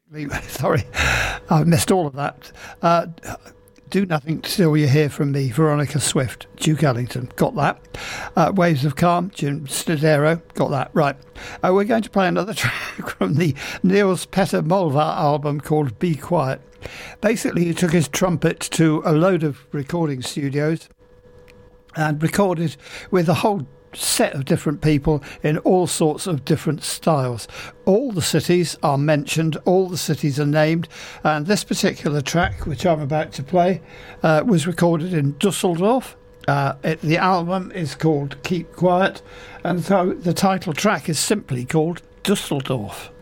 Sorry, I missed all of that. Do Nothing Till You Hear From Me, Veronica Swift, Duke Ellington, got that. Waves of Calm, Jim Stadero, got that. Right. We're going to play another track from the Niels Petter Molvar album called Be Quiet. Basically, he took his trumpet to a load of recording studios and recorded with a whole set of different people in all sorts of different styles. All the cities are mentioned, all the cities are named, and this particular track, which I'm about to play, was recorded in Dusseldorf. The album is called Keep Quiet, and so the title track is simply called Dusseldorf.